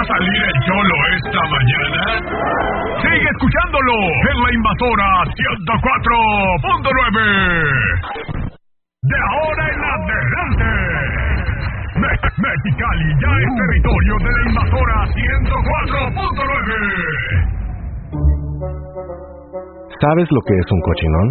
a salir el Cholo esta mañana? Sigue escuchándolo en La Invasora 104.9. De ahora en adelante, Mexicali ya es territorio de La Invasora 104.9. ¿Sabes lo que es un cochinón?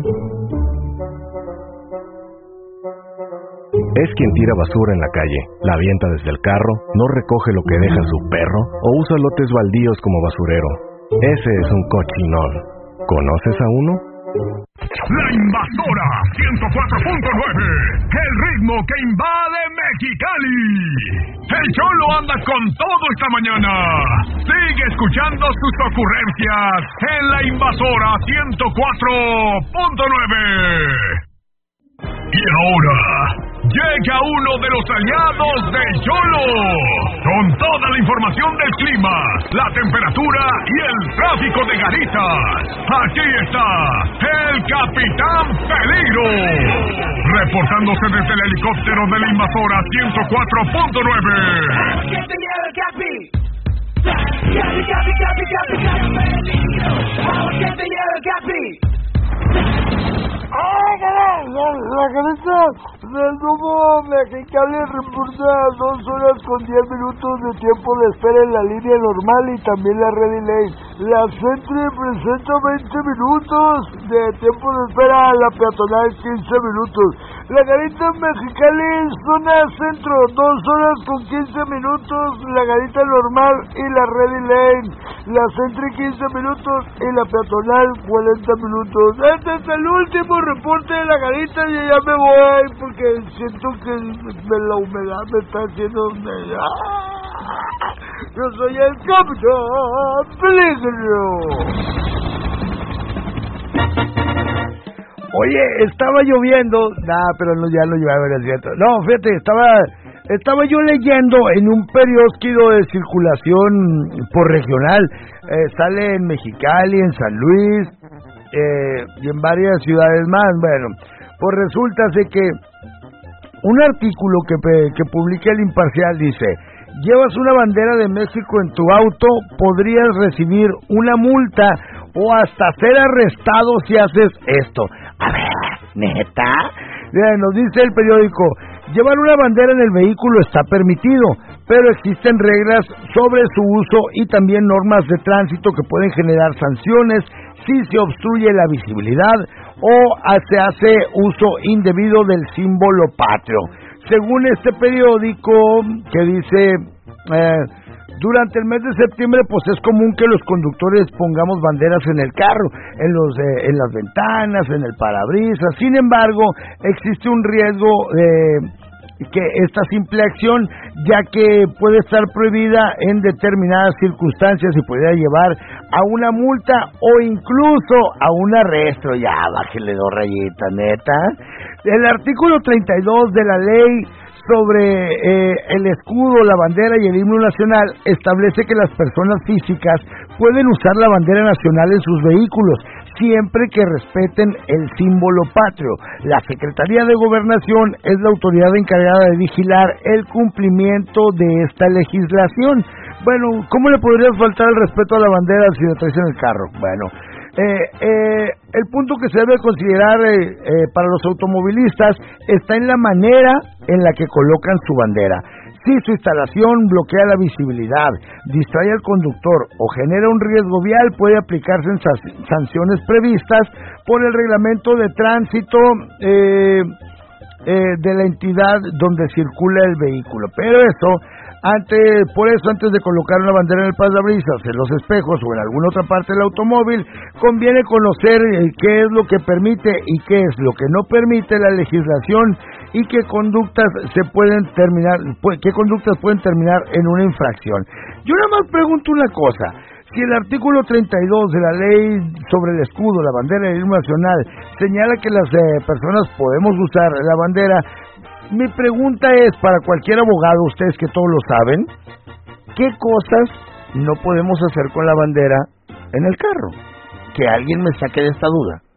Es quien tira basura en la calle, la avienta desde el carro, no recoge lo que deja su perro o usa lotes baldíos como basurero. Ese es un cochinón. ¿Conoces a uno? La Invasora 104.9. El ritmo que invade Mexicali. El Cholo anda con todo esta mañana. Sigue escuchando sus ocurrencias en La Invasora 104.9. Y ahora llega uno de los aliados del Cholo, con toda la información del clima, la temperatura y el tráfico de Garitas. Aquí está el Capitán Peligro, reportándose desde el helicóptero de La Invasora 104.9. La cabeza del rumbo Mexicali reporta 2 horas con 10 minutos de tiempo de espera en la línea normal y también la Ready Lane. La Sentry presenta 20 minutos de tiempo de espera, la peatonal 15 minutos. La Garita Mexicali zona centro, 2 horas con 15 minutos, la Garita normal y la Ready Lane. La Sentry 15 minutos y la peatonal 40 minutos. Este es el último reporte de la Garita y ya me voy porque siento que la humedad me está haciendo humedad. Yo soy el Capitán Peligro. Oye, estaba lloviendo. Pero no, ya lo llevaba, era cierto. No, fíjate, estaba yo leyendo en un periódico de circulación por regional. Sale en Mexicali, en San Luis y en varias ciudades más. Bueno, pues resulta que un artículo que publica El Imparcial dice: llevas una bandera de México en tu auto, podrías recibir una multa o hasta ser arrestado si haces esto. A ver, ¿neta? Nos dice el periódico: llevar una bandera en el vehículo está permitido, pero existen reglas sobre su uso y también normas de tránsito que pueden generar sanciones si se obstruye la visibilidad o se hace uso indebido del símbolo patrio. Según este periódico, que dice, durante el mes de septiembre, pues es común que los conductores pongamos banderas en el carro, en las ventanas, en el parabrisas. Sin embargo, existe un riesgo que esta simple acción, ya que puede estar prohibida en determinadas circunstancias y podría llevar a una multa o incluso a un arresto. Ya, bájale 2 rayitas, neta. El artículo 32 de la ley sobre el escudo, la bandera y el himno nacional establece que las personas físicas pueden usar la bandera nacional en sus vehículos siempre que respeten el símbolo patrio. La Secretaría de Gobernación es la autoridad encargada de vigilar el cumplimiento de esta legislación. Bueno, ¿cómo le podrías faltar el respeto a la bandera si la traes en el carro? Bueno, el punto que se debe considerar para los automovilistas está en la manera en la que colocan su bandera. Si su instalación bloquea la visibilidad, distrae al conductor o genera un riesgo vial, puede aplicarse en sanciones previstas por el reglamento de tránsito de la entidad donde circula el vehículo. Pero antes de colocar una bandera en el parabrisas, en los espejos o en alguna otra parte del automóvil, conviene conocer qué es lo que permite y qué es lo que no permite la legislación y qué conductas pueden terminar en una infracción. Yo nada más pregunto una cosa: si el artículo 32 de la ley sobre el escudo, la bandera y el himno nacional señala que las personas podemos usar la bandera, mi pregunta es para cualquier abogado, ustedes que todos lo saben, ¿qué cosas no podemos hacer con la bandera en el carro? Que alguien me saque de esta duda.